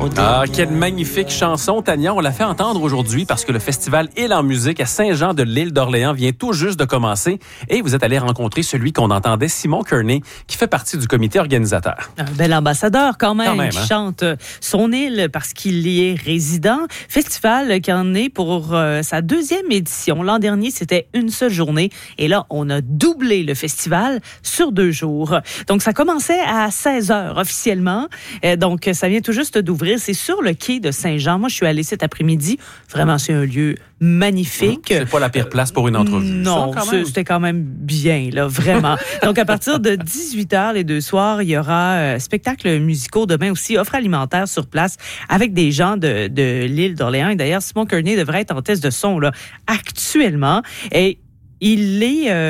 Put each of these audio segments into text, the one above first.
Ah, quelle magnifique chanson, Tania. On l'a fait entendre aujourd'hui parce que le festival Île en musique à Saint-Jean de l'Île d'Orléans vient tout juste de commencer et vous êtes allé rencontrer celui qu'on entendait, Simon Kearney, qui fait partie du comité organisateur. Un bel ambassadeur quand même qui hein? chante son île parce qu'il y est résident. Festival qui en est pour sa deuxième édition. L'an dernier, c'était une seule journée et là, on a doublé le festival sur 2 jours. Donc, ça commençait à 16h officiellement. Donc, ça vient tout juste d'ouvrir. C'est sur le quai de Saint-Jean. Moi, je suis allée cet après-midi. Vraiment, c'est un lieu magnifique. C'est pas la pire place pour une entrevue. Non, c'était quand même bien, là, vraiment. Donc, à partir de 18h les 2 soirs, il y aura spectacles musicaux. Demain aussi, offre alimentaire sur place avec des gens de l'île d'Orléans. Et d'ailleurs, Simon Kearney devrait être en test de son là, actuellement. Et il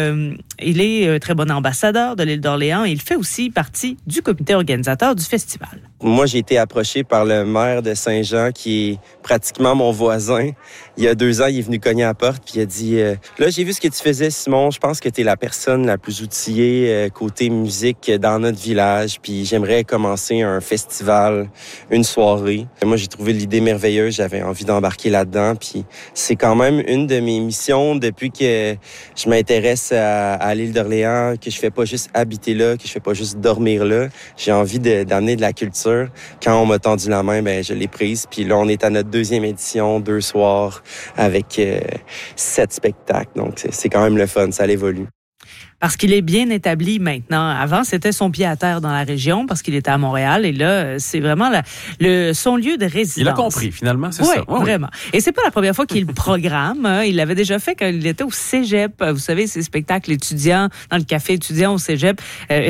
est très bon ambassadeur de l'île d'Orléans et il fait aussi partie du comité organisateur du festival. Moi, j'ai été approché par le maire de Saint-Jean, qui est pratiquement mon voisin. Il y a 2 ans, il est venu cogner à la porte, puis il a dit « Là, j'ai vu ce que tu faisais, Simon. Je pense que tu es la personne la plus outillée côté musique dans notre village, puis j'aimerais commencer un festival, une soirée. » Moi, j'ai trouvé l'idée merveilleuse. J'avais envie d'embarquer là-dedans, puis c'est quand même une de mes missions depuis que je m'intéresse à l'île d'Orléans, que je fais pas juste habiter là, que je fais pas juste dormir là. J'ai envie d'amener de la culture. Quand on m'a tendu la main, je l'ai prise. Puis là, on est à notre 2e édition, 2 soirs, avec 7 spectacles. Donc, c'est quand même le fun, ça évolue. Parce qu'il est bien établi maintenant. Avant, c'était son pied à terre dans la région parce qu'il était à Montréal. Et là, c'est vraiment son lieu de résidence. Il a compris, finalement, c'est ça. Oui, vraiment. Et c'est pas la première fois qu'il programme. Hein. Il l'avait déjà fait quand il était au cégep. Vous savez, ces spectacles étudiants, dans le café étudiant au cégep.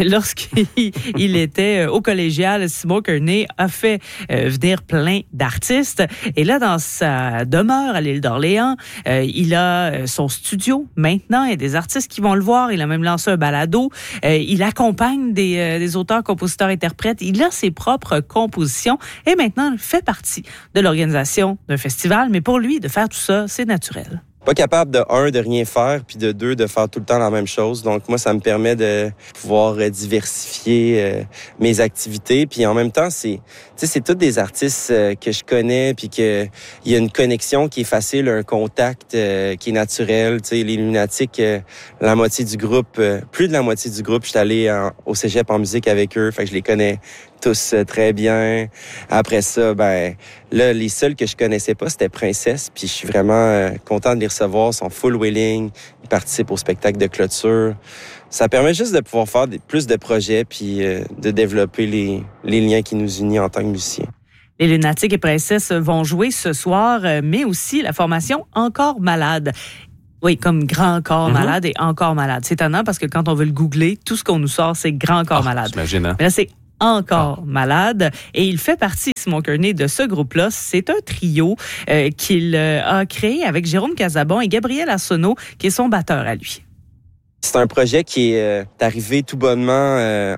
Lorsqu'il était au collégial, Simon Kearney a fait venir plein d'artistes. Et là, dans sa demeure à l'île d'Orléans, il a son studio maintenant. Il y a des artistes qui vont le voir. Il a même lancé un balado. Il accompagne des auteurs, compositeurs, interprètes. Il a ses propres compositions et maintenant il fait partie de l'organisation d'un festival. Mais pour lui, de faire tout ça, c'est naturel. Pas capable de rien faire, puis de 2, de faire tout le temps la même chose. Donc moi, ça me permet de pouvoir diversifier mes activités. Puis en même temps, c'est tous des artistes que je connais, puis qu'il y a une connexion qui est facile, un contact qui est naturel. Tu sais, les Lunatiques, la moitié du groupe, plus de la moitié du groupe, je suis allé au cégep en musique avec eux. Fait que je les connais tous très bien. Après ça, là, les seuls que je connaissais pas, c'était Princesse. Puis je suis vraiment content de les recevoir. Ils sont full willing. Ils participent au spectacle de clôture. Ça permet juste de pouvoir faire plus de projets puis de développer les liens qui nous unissent en tant que musiciens. Les Lunatiques et Princesse vont jouer ce soir, mais aussi la formation Encore Malade. Oui, comme Grand Corps Malade et Encore Malade. C'est étonnant parce que quand on veut le googler, tout ce qu'on nous sort, c'est Grand Corps Malade. J'imagine, hein? Mais là, c'est Encore Malade. Et il fait partie, Simon Kearney, de ce groupe-là. C'est un trio qu'il a créé avec Jérôme Casabon et Gabriel Arsenault, qui est son batteur à lui. C'est un projet qui est arrivé tout bonnement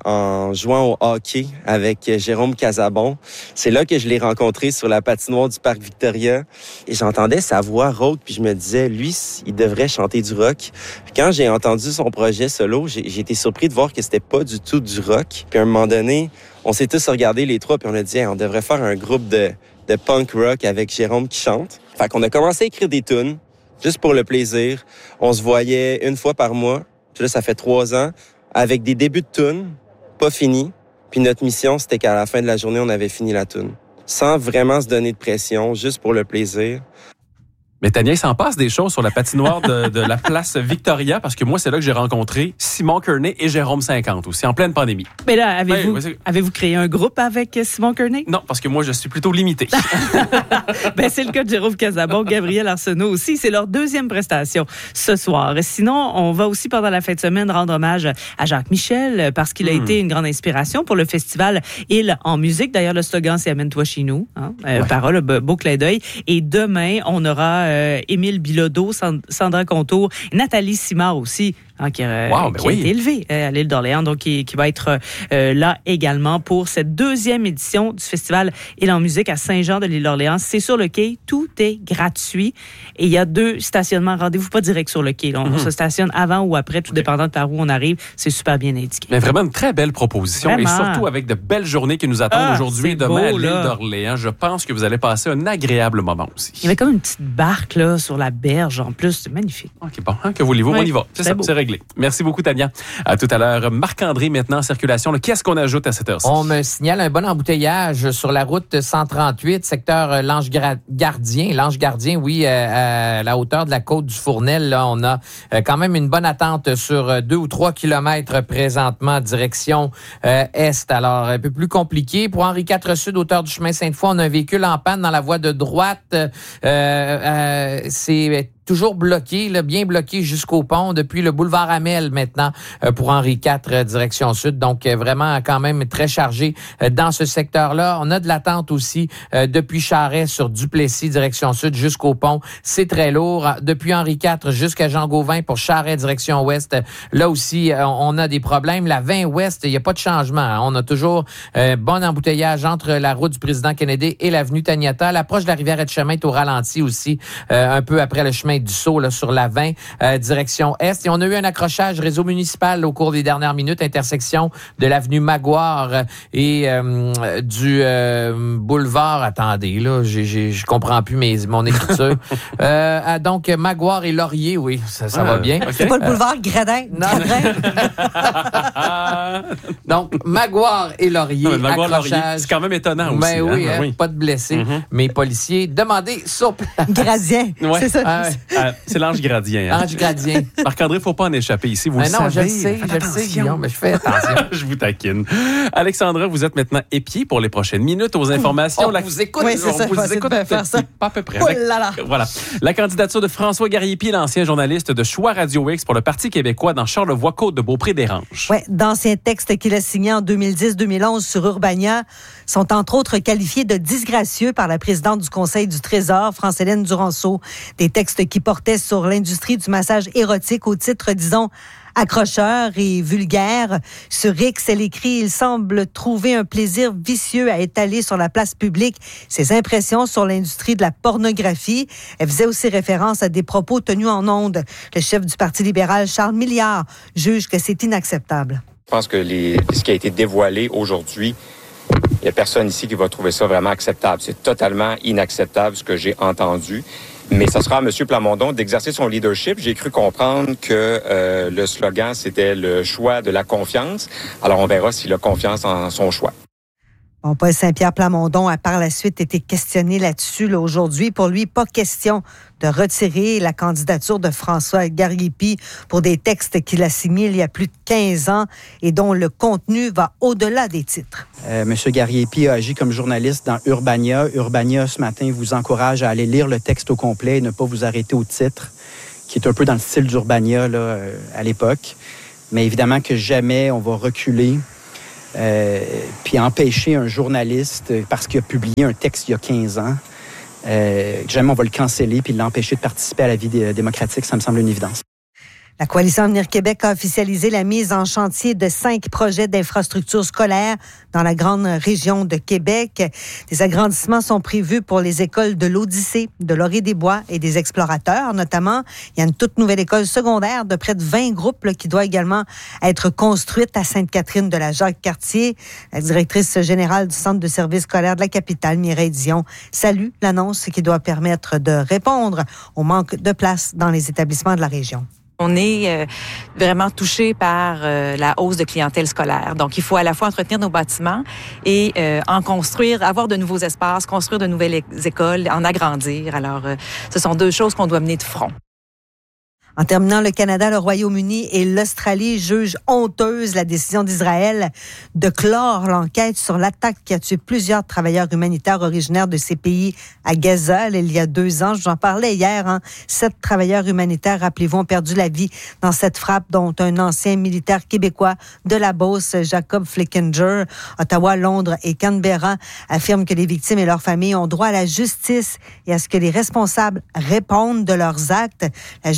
en jouant au hockey avec Jérôme Casabon. C'est là que je l'ai rencontré sur la patinoire du Parc Victoria. Et j'entendais sa voix rauque, puis je me disais, lui, il devrait chanter du rock. Puis quand j'ai entendu son projet solo, j'ai été surpris de voir que c'était pas du tout du rock. Puis à un moment donné, on s'est tous regardés les 3, puis on a dit, on devrait faire un groupe de punk rock avec Jérôme qui chante. Fait qu'on a commencé à écrire des tunes, juste pour le plaisir. On se voyait 1 fois par mois. Puis là, ça fait 3 ans, avec des débuts de tunes, pas finis. Puis notre mission, c'était qu'à la fin de la journée, on avait fini la tune. Sans vraiment se donner de pression, juste pour le plaisir. Mais Tania, il s'en passe des choses sur la patinoire de la place Victoria, parce que moi, c'est là que j'ai rencontré Simon Kearney et Jérôme 50 aussi, en pleine pandémie. Mais là, avez-vous créé un groupe avec Simon Kearney? Non, parce que moi, je suis plutôt limité. C'est le cas de Jérôme Casabon, Gabriel Arsenault aussi. C'est leur 2e prestation ce soir. Sinon, on va aussi, pendant la fin de semaine, rendre hommage à Jacques Michel, parce qu'il a été une grande inspiration pour le festival Île en musique. D'ailleurs, le slogan, c'est « Amène-toi chez nous ». Parole, beau clin d'œil. Et demain, on aura Émile Bilodeau, Sandra Contour, Nathalie Simard aussi. qui a été élevé à l'île d'Orléans, donc qui va être là également pour cette deuxième édition du Festival Élan Musique à Saint-Jean de l'île d'Orléans. C'est sur le quai, tout est gratuit et il y a 2 stationnements. Rendez-vous pas direct sur le quai. On se stationne avant ou après, tout dépendant de par où on arrive. C'est super bien indiqué. Mais vraiment une très belle proposition et surtout avec de belles journées qui nous attendent aujourd'hui et demain à l'île d'Orléans. Je pense que vous allez passer un agréable moment aussi. Il y avait comme une petite barque là sur la berge en plus. C'est magnifique. OK, bon, que voulez-vous? On y va. C'est ça, c'est réglé. Merci beaucoup, Tania. À tout à l'heure. Marc-André, maintenant en circulation. Qu'est-ce qu'on ajoute à cette heure-ci? On me signale un bon embouteillage sur la route 138, secteur L'Ange-Gardien, oui, à la hauteur de la côte du Fournel. Là, on a quand même une bonne attente sur 2 ou 3 kilomètres présentement, direction est. Alors, un peu plus compliqué. Pour Henri IV Sud, hauteur du chemin Sainte-Foy, on a un véhicule en panne dans la voie de droite. C'est toujours bloqué, là, bien bloqué jusqu'au pont, depuis le boulevard Amel maintenant pour Henri IV, direction sud. Donc, vraiment quand même très chargé dans ce secteur-là. On a de l'attente aussi depuis Charest sur Duplessis, direction sud, jusqu'au pont. C'est très lourd. Depuis Henri IV jusqu'à Jean-Gauvin pour Charest, direction ouest. Là aussi, on a des problèmes. La 20 ouest, il n'y a pas de changement. On a toujours bon embouteillage entre la route du président Kennedy et l'avenue Taniata. L'approche de la rivière Etchemin est au ralenti aussi, un peu après le chemin du Sceau, là, sur la 20, direction est. Et on a eu un accrochage réseau municipal au cours des dernières minutes, intersection de l'avenue Maguire et du boulevard. Attendez, là, je comprends plus mon écriture. Donc, Maguire et Laurier, oui, ça va bien. Okay. C'est pas le boulevard Gradin. Non. Donc, Maguire et Laurier, accrochage. C'est quand même étonnant aussi. Ben oui, oui. Pas de blessés. Mais policiers, demandez sur place. Gradien, c'est ça. C'est l'Ange-Gradien. Hein? Ange-Gradien. Marc-André, il ne faut pas en échapper ici, vous le savez. Non, je le sais, Guillaume, mais je fais attention. Je vous taquine. Alexandra, vous êtes maintenant épiée pour les prochaines minutes aux informations. On vous écoute. Oui, c'est ça. On vous écoute faire ça. Pas à peu près. Oh là là. Voilà. La candidature de François Gariepi, l'ancien journaliste de Choix Radio X pour le Parti québécois dans Charlevoix-Côte-de-Beaupré-des-Ranges. Oui, d'anciens textes qu'il a signés en 2010-2011 sur Urbania sont entre autres qualifiés de disgracieux par la présidente du Conseil du Trésor, France-Hélène Duranceau. Des textes qui portaient sur l'industrie du massage érotique au titre, disons, accrocheur et vulgaire. Sur X, elle écrit « Il semble trouver un plaisir vicieux à étaler sur la place publique ses impressions sur l'industrie de la pornographie. » Elle faisait aussi référence à des propos tenus en ondes. Le chef du Parti libéral, Charles Milliard, juge que c'est inacceptable. Je pense que ce qui a été dévoilé aujourd'hui, il n'y a personne ici qui va trouver ça vraiment acceptable. C'est totalement inacceptable ce que j'ai entendu. Mais ça sera à M. Plamondon d'exercer son leadership. J'ai cru comprendre que le slogan, c'était le choix de la confiance. Alors, on verra s'il a confiance en son choix. Bon, Paul Saint-Pierre Plamondon a par la suite été questionné là-dessus. Là, aujourd'hui, pour lui, pas question de retirer la candidature de François Gariepi pour des textes qu'il a signés il y a plus de 15 ans et dont le contenu va au-delà des titres. Monsieur Gariepi a agi comme journaliste dans Urbania. Urbania, ce matin, vous encourage à aller lire le texte au complet et ne pas vous arrêter au titre, qui est un peu dans le style d'Urbania là, à l'époque. Mais évidemment que jamais on va reculer puis empêcher un journaliste, parce qu'il a publié un texte il y a 15 ans, jamais on va le canceller puis l'empêcher de participer à la vie démocratique, ça me semble une évidence. La Coalition Avenir Québec a officialisé la mise en chantier de 5 projets d'infrastructures scolaires dans la grande région de Québec. Des agrandissements sont prévus pour les écoles de l'Odyssée, de Laurier-des-Bois et des Explorateurs, notamment. Il y a une toute nouvelle école secondaire de près de 20 groupes là, qui doit également être construite à Sainte-Catherine de la Jacques-Cartier. La directrice générale du Centre de services scolaires de la capitale, Mireille Dion, salue l'annonce qui doit permettre de répondre au manque de place dans les établissements de la région. On est vraiment touché par la hausse de clientèle scolaire. Donc, il faut à la fois entretenir nos bâtiments et en construire, avoir de nouveaux espaces, construire de nouvelles écoles, en agrandir. Alors, ce sont 2 choses qu'on doit mener de front. En terminant, le Canada, le Royaume-Uni et l'Australie jugent honteuse la décision d'Israël de clore l'enquête sur l'attaque qui a tué plusieurs travailleurs humanitaires originaires de ces pays à Gaza il y a 2 ans. Je vous en parlais hier. 7 travailleurs humanitaires, rappelez-vous, ont perdu la vie dans cette frappe, dont un ancien militaire québécois de la Beauce, Jacob Flickinger. Ottawa, Londres et Canberra affirment que les victimes et leurs familles ont droit à la justice et à ce que les responsables répondent de leurs actes. La justice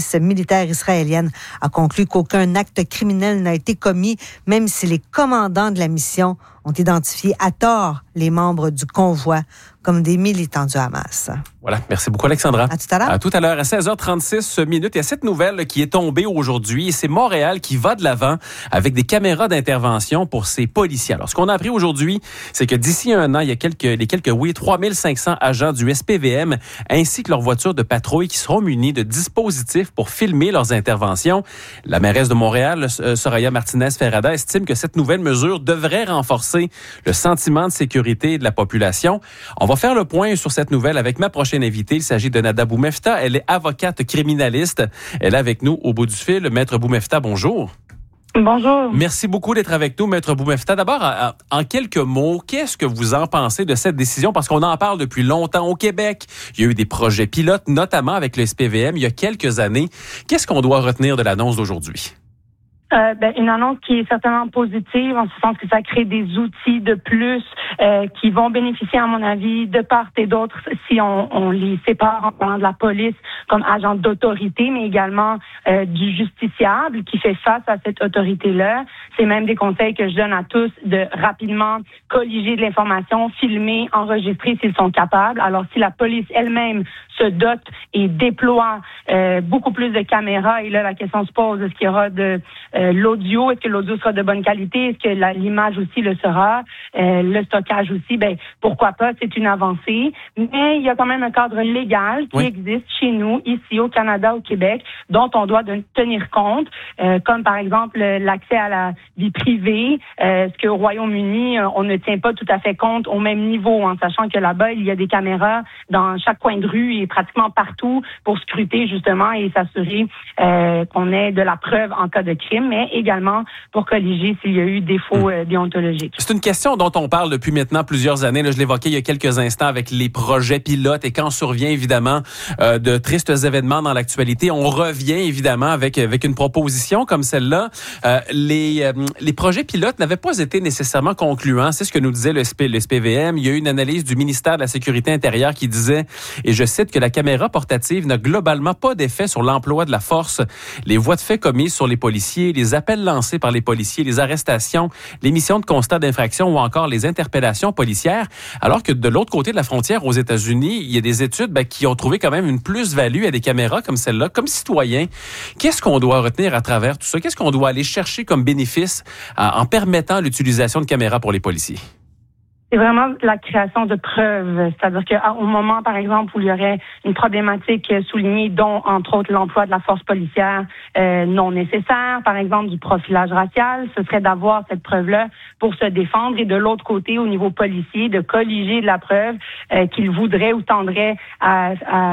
police militaire israélienne a conclu qu'aucun acte criminel n'a été commis, même si les commandants de la mission ont identifié à tort les membres du convoi comme des militants du Hamas. Voilà. Merci beaucoup, Alexandra. À tout à l'heure. À tout à l'heure, à 16h36 minutes. Il y a cette nouvelle qui est tombée aujourd'hui et c'est Montréal qui va de l'avant avec des caméras d'intervention pour ses policiers. Alors, ce qu'on a appris aujourd'hui, c'est que d'ici un an, il y a quelques 3500 agents du SPVM ainsi que leurs voitures de patrouille qui seront munis de dispositifs pour filmer leurs interventions. La mairesse de Montréal, Soraya Martinez-Ferrada, estime que cette nouvelle mesure devrait renforcer le sentiment de sécurité de la population. On va faire le point sur cette nouvelle avec ma prochaine invitée. Il s'agit de Nada Boumefta. Elle est avocate criminaliste. Elle est avec nous au bout du fil. Maître Boumefta, bonjour. Bonjour. Merci beaucoup d'être avec nous, Maître Boumefta. D'abord, en quelques mots, qu'est-ce que vous en pensez de cette décision? Parce qu'on en parle depuis longtemps au Québec. Il y a eu des projets pilotes, notamment avec le SPVM, il y a quelques années. Qu'est-ce qu'on doit retenir de l'annonce d'aujourd'hui? Une annonce qui est certainement positive, en ce sens que ça crée des outils de plus qui vont bénéficier, à mon avis, de part et d'autre, si on les sépare en parlant de la police comme agent d'autorité, mais également du justiciable qui fait face à cette autorité-là. C'est même des conseils que je donne à tous de rapidement colliger de l'information, filmer, enregistrer s'ils sont capables. Alors, si la police elle-même se dote et déploie beaucoup plus de caméras, et là, la question se pose, est-ce qu'il y aura de l'audio, est-ce que l'audio sera de bonne qualité, est-ce que l'image aussi le sera, le stockage aussi, pourquoi pas, c'est une avancée. Mais il y a quand même un cadre légal qui existe chez nous, ici au Canada, au Québec, dont on doit tenir compte, comme par exemple l'accès à la vie privée, ce qu'au Royaume-Uni, on ne tient pas tout à fait compte au même niveau, en sachant que là-bas, il y a des caméras dans chaque coin de rue et pratiquement partout pour scruter justement et s'assurer qu'on ait de la preuve en cas de crime, mais également pour colliger s'il y a eu défaut déontologique. C'est une question dont on parle depuis maintenant plusieurs années. Là, je l'évoquais il y a quelques instants avec les projets pilotes et quand survient évidemment de tristes événements dans l'actualité, on revient évidemment avec une proposition comme celle-là. Les projets pilotes n'avaient pas été nécessairement concluants. C'est ce que nous disait le SPVM. Il y a eu une analyse du ministère de la Sécurité intérieure qui disait, et je cite, que la caméra portative n'a globalement pas d'effet sur l'emploi de la force, les voies de fait commises sur les policiers, les appels lancés par les policiers, les arrestations, les missions de constat d'infraction ou encore les interpellations policières. Alors que de l'autre côté de la frontière, aux États-Unis, il y a des études qui ont trouvé quand même une plus-value à des caméras comme celle-là. Comme citoyen, qu'est-ce qu'on doit retenir à travers tout ça? Qu'est-ce qu'on doit aller chercher comme bénéfice en permettant l'utilisation de caméras pour les policiers? C'est vraiment la création de preuves. C'est-à-dire qu'au moment, par exemple, où il y aurait une problématique soulignée, dont, entre autres, l'emploi de la force policière non nécessaire, par exemple, du profilage racial, ce serait d'avoir cette preuve-là pour se défendre. Et de l'autre côté, au niveau policier, de colliger de la preuve qu'ils voudraient ou tendraient à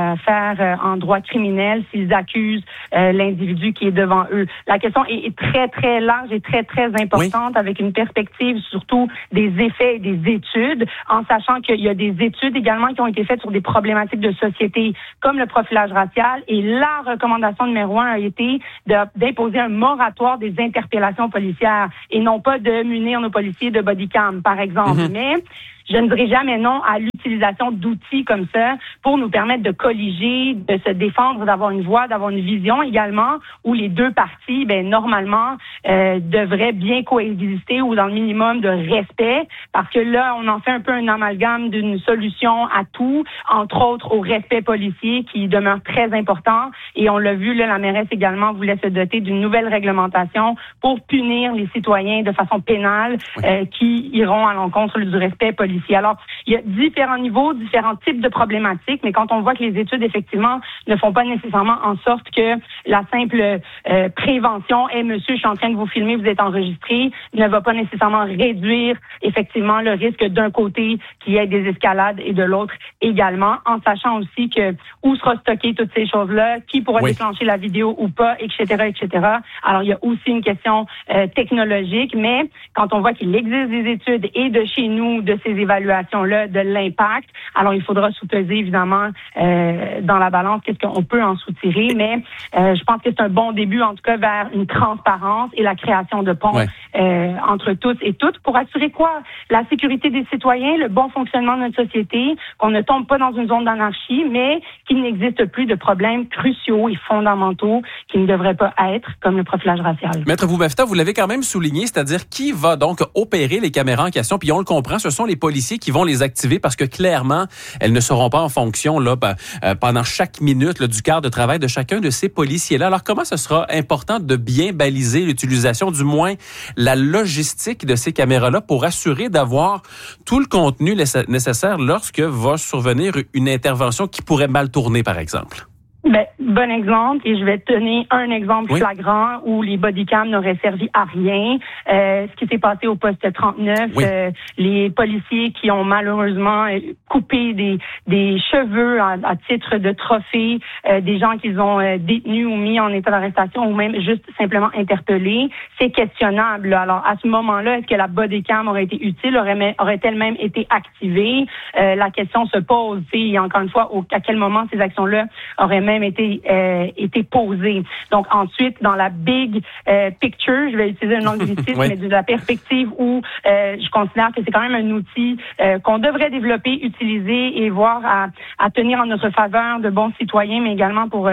faire en droit criminel s'ils accusent l'individu qui est devant eux. La question est très, très large et très, très importante, avec une perspective surtout des effets et des études, en sachant qu'il y a des études également qui ont été faites sur des problématiques de société, comme le profilage racial, et la recommandation numéro 1 a été d'imposer un moratoire des interpellations policières, et non pas de munir nos policiers de bodycam, par exemple. Mais je ne dirais jamais non à l'utilisation d'outils comme ça pour nous permettre de colliger, de se défendre, d'avoir une voix, d'avoir une vision également, où les deux parties, normalement, devraient bien coexister ou dans le minimum de respect, parce que là, on en fait un peu un amalgame d'une solution à tout, entre autres au respect policier qui demeure très important. Et on l'a vu, là, la mairesse également voulait se doter d'une nouvelle réglementation pour punir les citoyens de façon pénale qui iront à l'encontre du respect policier. Alors, il y a différents niveaux, différents types de problématiques, mais quand on voit que les études, effectivement, ne font pas nécessairement en sorte que la simple prévention, monsieur, je suis en train de vous filmer, vous êtes enregistré, ne va pas nécessairement réduire, effectivement, le risque d'un côté qu'il y ait des escalades et de l'autre également, en sachant aussi que où sera stocké toutes ces choses-là, qui pourra déclencher la vidéo ou pas, etc., etc. Alors, il y a aussi une question technologique, mais quand on voit qu'il existe des études et de chez nous, de ces évaluations-là de l'impact. Alors, il faudra sous-peser, évidemment, dans la balance, qu'est-ce qu'on peut en soutirer. Mais je pense que c'est un bon début, en tout cas, vers une transparence et la création de ponts entre tous et toutes pour assurer quoi? La sécurité des citoyens, le bon fonctionnement de notre société, qu'on ne tombe pas dans une zone d'anarchie, mais qu'il n'existe plus de problèmes cruciaux et fondamentaux qui ne devraient pas être, comme le profilage racial. Maître Boumefta, vous l'avez quand même souligné, c'est-à-dire qui va donc opérer les caméras en question, puis on le comprend, ce sont les policiers qui vont les activer parce que clairement, elles ne seront pas en fonction là pendant chaque minute là, du quart de travail de chacun de ces policiers-là. Alors comment ce sera important de bien baliser l'utilisation, du moins la logistique de ces caméras-là pour assurer d'avoir tout le contenu nécessaire lorsque va survenir une intervention qui pourrait mal tourner, par exemple? Bon exemple, et je vais te donner un exemple flagrant où les bodycams n'auraient servi à rien. Ce qui s'est passé au poste 39, les policiers qui ont malheureusement coupé des cheveux à titre de trophée, des gens qu'ils ont détenus ou mis en état d'arrestation ou même juste simplement interpellés, c'est questionnable. Alors, à ce moment-là, est-ce que la bodycam aurait été utile, aurait-elle même été activée? La question se pose, et encore une fois, à quel moment ces actions-là auraient même été posées. Donc ensuite, dans la big picture, je vais utiliser un anglicisme, mais de la perspective où je considère que c'est quand même un outil qu'on devrait développer, utiliser et voir à tenir en notre faveur de bons citoyens, mais également pour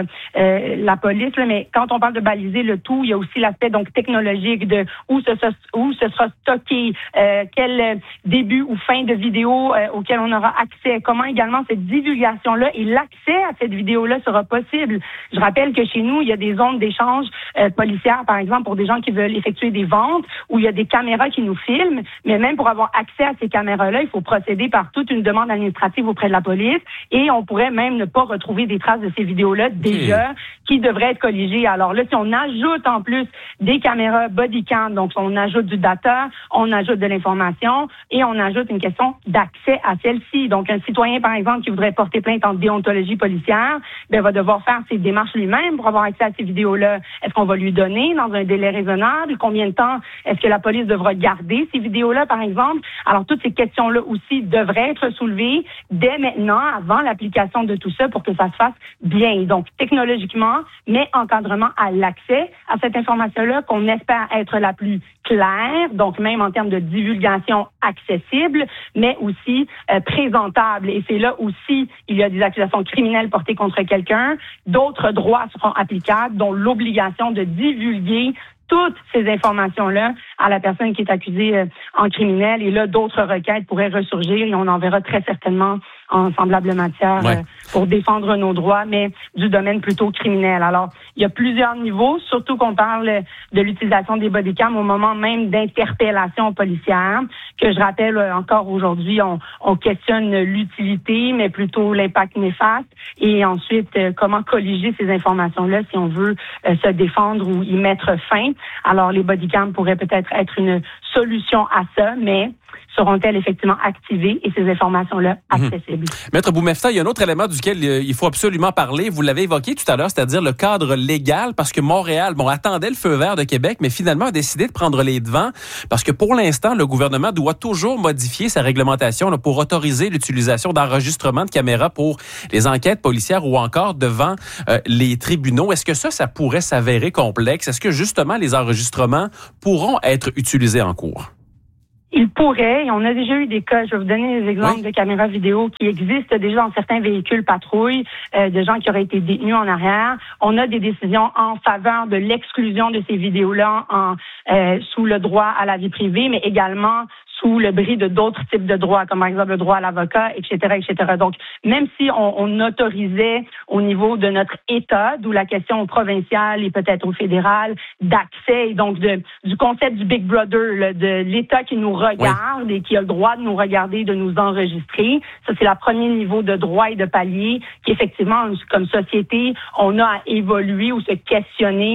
la police. Là. Mais quand on parle de baliser le tout, il y a aussi l'aspect donc technologique de où ce sera stocké, quel début ou fin de vidéo auquel on aura accès, comment également cette divulgation-là et l'accès à cette vidéo-là sera possible. Je rappelle que chez nous, il y a des zones d'échange policières, par exemple, pour des gens qui veulent effectuer des ventes, où il y a des caméras qui nous filment, mais même pour avoir accès à ces caméras-là, il faut procéder par toute une demande administrative auprès de la police, et on pourrait même ne pas retrouver des traces de ces vidéos-là déjà, qui devraient être colligées. Alors là, si on ajoute en plus des caméras bodycam, donc on ajoute du data, on ajoute de l'information, et on ajoute une question d'accès à celle-ci. Donc un citoyen, par exemple, qui voudrait porter plainte en déontologie policière, va devoir faire ses démarches lui-même pour avoir accès à ces vidéos-là. Est-ce qu'on va lui donner dans un délai raisonnable? Combien de temps est-ce que la police devra garder ces vidéos-là, par exemple? Alors, toutes ces questions-là aussi devraient être soulevées dès maintenant, avant l'application de tout ça, pour que ça se fasse bien. Donc, technologiquement, mais encadrement à l'accès à cette information-là qu'on espère être la plus claire, donc même en termes de divulgation accessible, mais aussi présentable. Et c'est là aussi, il y a des accusations criminelles portées contre quelqu'un. D'autres droits seront applicables, dont l'obligation de divulguer toutes ces informations-là à la personne qui est accusée en criminel. Et là, d'autres requêtes pourraient ressurgir et on en verra très certainement en semblable matière pour défendre nos droits, mais du domaine plutôt criminel. Alors, il y a plusieurs niveaux, surtout qu'on parle de l'utilisation des bodycams au moment même d'interpellation policière, que je rappelle encore aujourd'hui, on questionne l'utilité, mais plutôt l'impact néfaste, et ensuite, comment colliger ces informations-là si on veut se défendre ou y mettre fin. Alors, les bodycams pourraient peut-être être une solution à ça, mais seront-elles effectivement activées et ces informations-là accessibles? Maître Boumefta, il y a un autre élément duquel il faut absolument parler. Vous l'avez évoqué tout à l'heure, c'est-à-dire le cadre légal, parce que Montréal, attendait le feu vert de Québec, mais finalement a décidé de prendre les devants, parce que pour l'instant, le gouvernement doit toujours modifier sa réglementation là, pour autoriser l'utilisation d'enregistrements de caméras pour les enquêtes policières ou encore devant les tribunaux. Est-ce que ça pourrait s'avérer complexe? Est-ce que justement les enregistrements pourront être utilisés en cours? Il pourrait, et on a déjà eu des cas, je vais vous donner des exemples de caméras vidéo qui existent déjà dans certains véhicules patrouilles, de gens qui auraient été détenus en arrière. On a des décisions en faveur de l'exclusion de ces vidéos-là sous le droit à la vie privée, mais également sous le bris de d'autres types de droits, comme par exemple le droit à l'avocat, etc., etc. Donc, même si on autorisait au niveau de notre État, d'où la question provinciale et peut-être au fédéral, d'accès, et donc du concept du Big Brother, de l'État qui nous regarde et qui a le droit de nous regarder, de nous enregistrer. Ça, c'est le premier niveau de droit et de palier qu'effectivement, comme société, on a à évoluer ou se questionner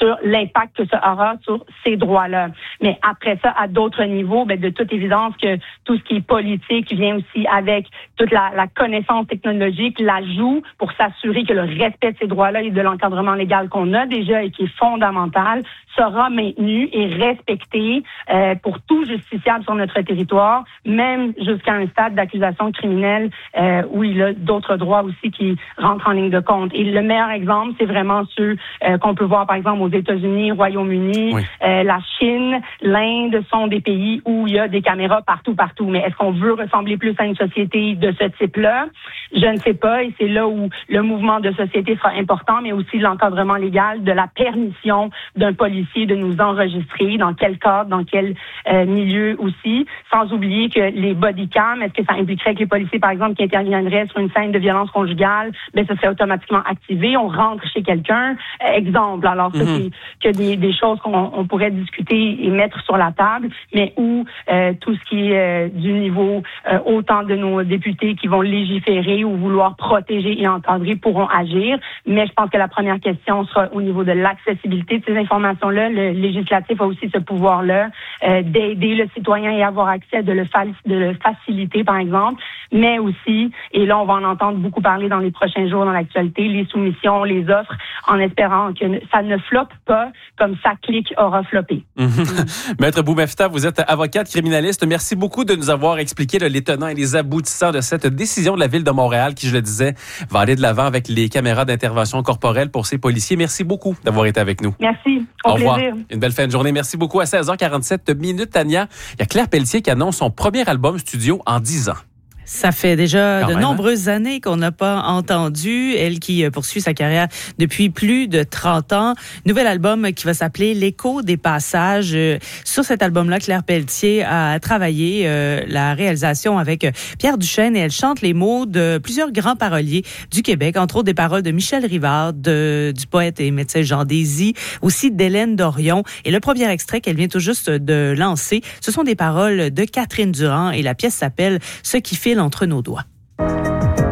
sur l'impact que ça aura sur ces droits-là. Mais après ça, à d'autres niveaux, de toute évidence que tout ce qui est politique vient aussi avec toute la connaissance technologique, l'ajout pour s'assurer que le respect de ces droits-là et de l'encadrement légal qu'on a déjà et qui est fondamental sera maintenu et respecté pour tout justiciable sur notre territoire, même jusqu'à un stade d'accusation criminelle où il a d'autres droits aussi qui rentrent en ligne de compte. Et le meilleur exemple, c'est vraiment ceux qu'on peut voir, par exemple, aux États-Unis, Royaume-Uni, la Chine, l'Inde sont des pays où il y a des caméras partout. Mais est-ce qu'on veut ressembler plus à une société de ce type-là? Je ne sais pas. Et c'est là où le mouvement de société sera important, mais aussi l'encadrement légal de la permission d'un policier de nous enregistrer, dans quel cadre, dans quel milieu aussi, sans oublier que les bodycams, est-ce que ça impliquerait que les policiers, par exemple, qui interviendraient sur une scène de violence conjugale, ça serait automatiquement activé, on rentre chez quelqu'un, exemple. Alors ça, c'est que des choses qu'on pourrait discuter et mettre sur la table, mais où tout ce qui est du niveau autant de nos députés qui vont légiférer ou vouloir protéger et encadrer pourront agir. Mais je pense que la première question sera au niveau de l'accessibilité de ces informations-là. Le législatif a aussi ce pouvoir-là d'aider le citoyen et avoir accès, de le faciliter, par exemple, mais aussi, et là, on va en entendre beaucoup parler dans les prochains jours dans l'actualité, les soumissions, les offres, en espérant que ça ne floppe pas comme ça clique aura floppé. Maître Boumefta, vous êtes avocate criminaliste. Merci beaucoup de nous avoir expliqué les tenants et les aboutissants de cette décision de la Ville de Montréal qui, je le disais, va aller de l'avant avec les caméras d'intervention corporelle pour ces policiers. Merci beaucoup d'avoir été avec nous. Merci. Au revoir. Une belle fin de journée. Merci beaucoup. À 16h47 Tania, il y a Claire Pelletier qui annonce son premier album studio en 10 ans. Ça fait déjà nombreuses années qu'on n'a pas entendu. Elle qui poursuit sa carrière depuis plus de 30 ans. Nouvel album qui va s'appeler L'écho des passages. Sur cet album-là, Claire Pelletier a travaillé la réalisation avec Pierre Duchesne et elle chante les mots de plusieurs grands paroliers du Québec, entre autres des paroles de Michel Rivard, du poète et médecin Jean Désy, aussi d'Hélène Dorion. Et le premier extrait qu'elle vient tout juste de lancer, ce sont des paroles de Catherine Durand et la pièce s'appelle « Ce qui file entre nos doigts ».